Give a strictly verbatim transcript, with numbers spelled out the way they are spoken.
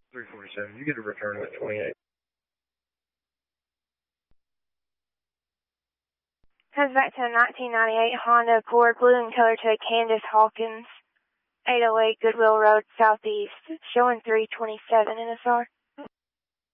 three forty-seven. You get a return at twenty-eight. Comes back to a nineteen ninety-eight Honda Accord, blue in color, to a Candace Hawkins, eight oh eight Goodwill Road, Southeast, showing three twenty-seven N S R.